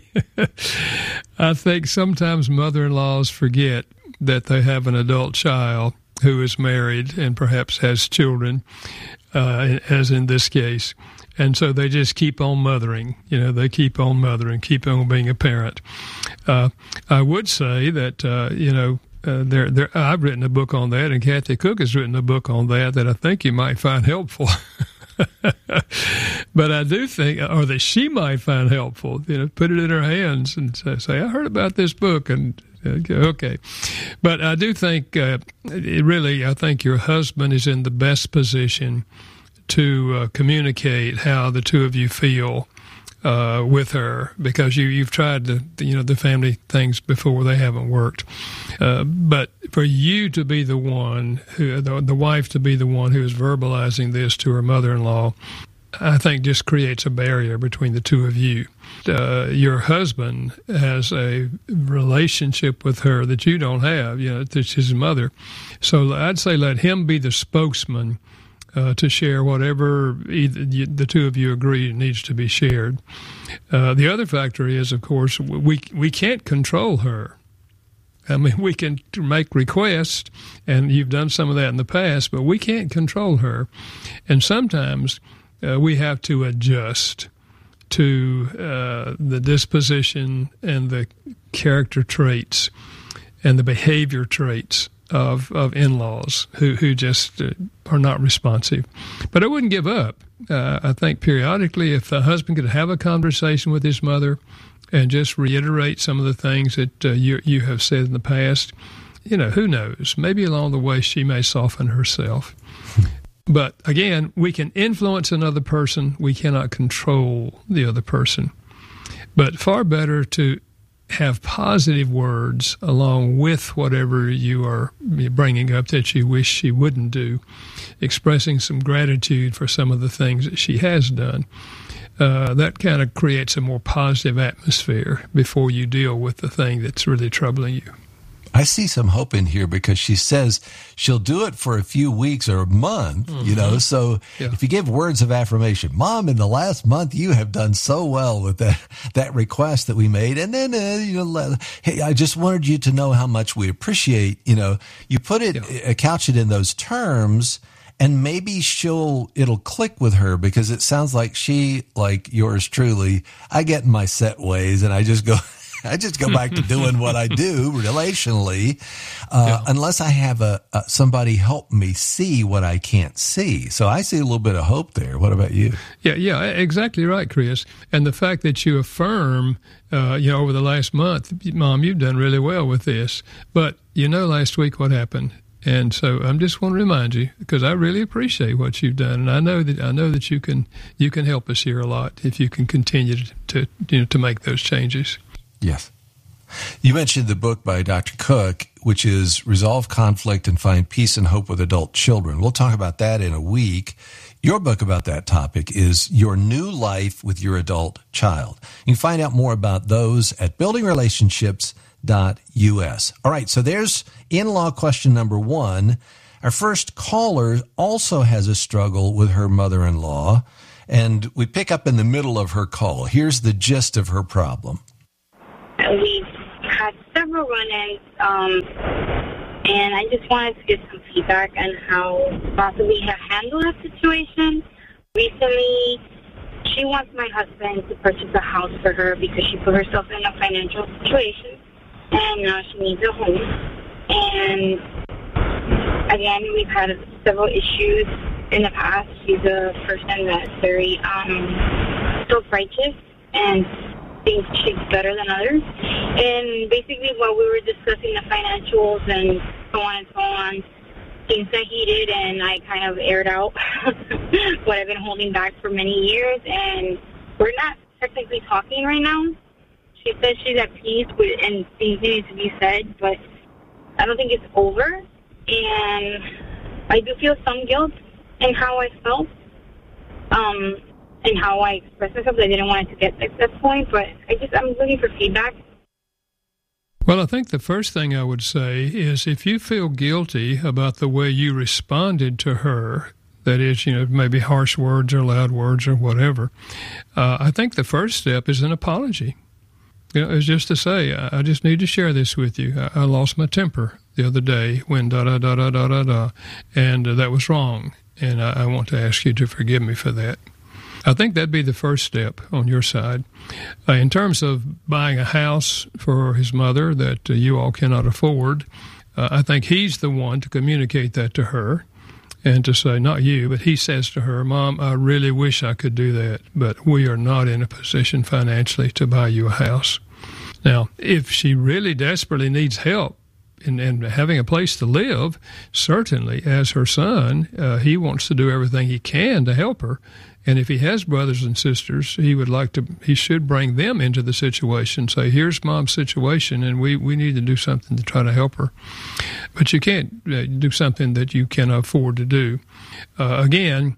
I think sometimes mother-in-laws forget that they have an adult child who is married and perhaps has children, uh, as in this case. And so they just keep on mothering. You know, they keep on mothering, keep on being a parent. Uh, I would say that, uh, you know, uh, there, there, I've written a book on that, and Kathy Cook has written a book on that that I think you might find helpful. But I do think, or that she might find helpful, you know, put it in her hands and say, I heard about this book, and okay. But I do think, uh, it really, I think your husband is in the best position to uh, communicate how the two of you feel uh, with her, because you, you've tried the, you know, the family things before. They haven't worked. Uh, but for you to be the one, who the, the wife to be the one who is verbalizing this to her mother-in-law, I think just creates a barrier between the two of you. Uh, your husband has a relationship with her that you don't have, you know, that's his mother. So I'd say let him be the spokesman Uh, to share whatever either you, the two of you agree needs to be shared. Uh, the other factor is, of course, we we can't control her. I mean, we can make requests, and you've done some of that in the past, but we can't control her. And sometimes uh, we have to adjust to uh, the disposition and the character traits and the behavior traits of of in-laws who, who just uh, are not responsive. But I wouldn't give up. Uh, I think periodically if the husband could have a conversation with his mother and just reiterate some of the things that uh, you you have said in the past, you know, who knows? Maybe along the way she may soften herself. But again, we can influence another person. We cannot control the other person. But far better to have positive words along with whatever you are bringing up that you wish she wouldn't do, expressing some gratitude for some of the things that she has done. Uh, that kind of creates a more positive atmosphere before you deal with the thing that's really troubling you. I see some hope in here because she says she'll do it for a few weeks or a month, mm-hmm. you know, so yeah. If you give words of affirmation, Mom, in the last month, you have done so well with that, that request that we made. And then, uh, you know, hey, I just wanted you to know how much we appreciate, you know, you put it, yeah. couch it in those terms, and maybe she'll, it'll click with her because it sounds like she, like yours truly, I get in my set ways and I just go, I just go back to doing what I do relationally, uh, yeah. unless I have a, a somebody help me see what I can't see. So I see a little bit of hope there. What about you? Yeah, yeah, exactly right, Chris. And the fact that you affirm, uh, you know, over the last month, Mom, you've done really well with this. But you know, last week what happened? And so I'm just want to remind you, because I really appreciate what you've done, and I know that I know that you can you can help us here a lot if you can continue to, to you know to make those changes. Yes. You mentioned the book by Doctor Cook, which is Resolve Conflict and Find Peace and Hope with Adult Children. We'll talk about that in a week. Your book about that topic is Your New Life with Your Adult Child. You can find out more about those at building relationships dot U S. All right, so there's in-law question number one. Our first caller also has a struggle with her mother-in-law, and we pick up in the middle of her call. Here's the gist of her problem. We've had several run-ins, um, and I just wanted to get some feedback on how possibly have handled that situation. Recently, she wants my husband to purchase a house for her because she put herself in a financial situation, and now she needs a home. And again, we've had several issues in the past. She's a person that's very um, self-righteous and thinks she's better than others. And basically, while we were discussing the financials and so on and so on, things got heated, and I kind of aired out what I've been holding back for many years. And we're not technically talking right now. She says she's at peace with, and things need to be said, but I don't think it's over. And I do feel some guilt in how I felt. Um... and how I expressed myself. I didn't want it to get to that point, but I just, I'm looking for feedback. Well, I think the first thing I would say is if you feel guilty about the way you responded to her, that is, you know, maybe harsh words or loud words or whatever, uh, I think the first step is an apology. You know, it's just to say, I, I just need to share this with you. I, I lost my temper the other day when da-da-da-da-da-da-da, and uh, that was wrong, and I, I want to ask you to forgive me for that. I think that'd be the first step on your side. Uh, in terms of buying a house for his mother that uh, you all cannot afford, uh, I think he's the one to communicate that to her and to say, not you, but he says to her, Mom, I really wish I could do that, but we are not in a position financially to buy you a house. Now, if she really desperately needs help in, in having a place to live, certainly as her son, uh, he wants to do everything he can to help her. And if he has brothers and sisters, he would like to, he should bring them into the situation, say, here's Mom's situation, and we, we need to do something to try to help her. But you can't uh, do something that you can afford to do. Uh, again,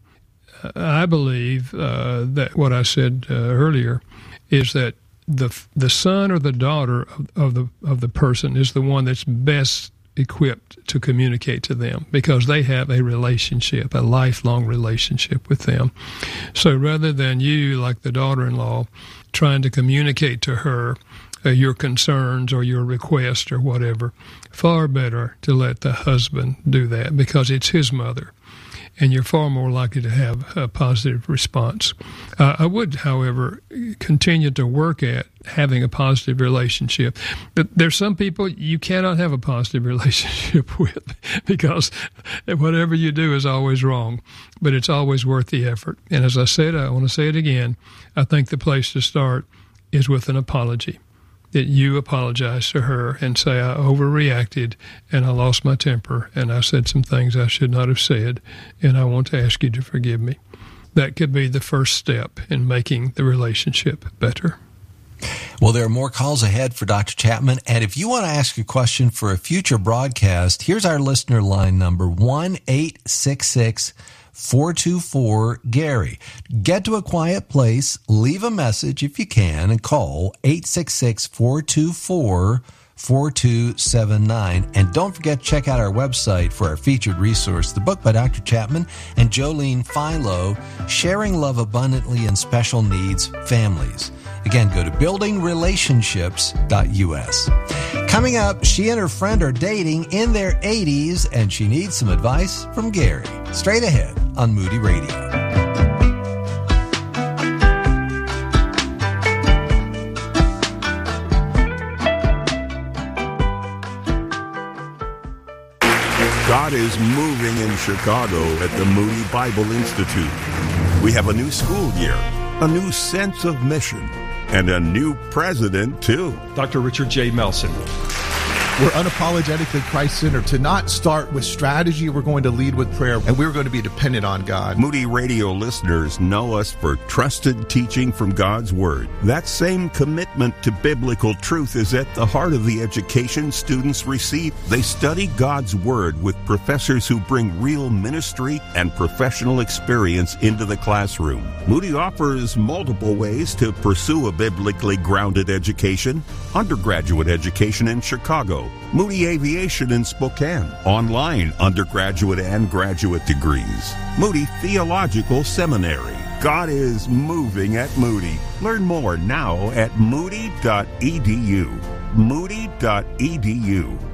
I believe uh, that what I said uh, earlier is that the the son or the daughter of, of the of the person is the one that's best equipped to communicate to them because they have a relationship, a lifelong relationship with them. So rather than you, like the daughter-in-law, trying to communicate to her uh, your concerns or your request or whatever, far better to let the husband do that because it's his mother. And you're far more likely to have a positive response. Uh, I would, however, continue to work at having a positive relationship. But there's some people you cannot have a positive relationship with because whatever you do is always wrong, but it's always worth the effort. And as I said, I want to say it again, I think the place to start is with an apology. That you apologize to her and say, I overreacted and I lost my temper and I said some things I should not have said and I want to ask you to forgive me. That could be the first step in making the relationship better. Well, there are more calls ahead for Doctor Chapman, and if you want to ask a question for a future broadcast, here's our listener line number, one eight six six, four two four, Gary. Get to a quiet place, leave a message if you can, and call eight six six, four two four, four two seven nine. And don't forget to check out our website for our featured resource, the book by Doctor Chapman and Jolene Philo, Sharing Love Abundantly in Special Needs Families. Again, go to building relationships dot U S. Coming up, she and her friend are dating in their eighties, and she needs some advice from Gary. Straight ahead on Moody Radio. God is moving in Chicago at the Moody Bible Institute. We have a new school year, a new sense of mission, and a new president, too. Doctor Richard J. Melson. We're unapologetically Christ-centered. To not start with strategy, we're going to lead with prayer, and we're going to be dependent on God. Moody Radio listeners know us for trusted teaching from God's Word. That same commitment to biblical truth is at the heart of the education students receive. They study God's Word with professors who bring real ministry and professional experience into the classroom. Moody offers multiple ways to pursue a biblically grounded education: undergraduate education in Chicago, Moody Aviation in Spokane, online undergraduate and graduate degrees, Moody Theological Seminary. God is moving at Moody. Learn more now at moody dot e d u. moody dot e d u.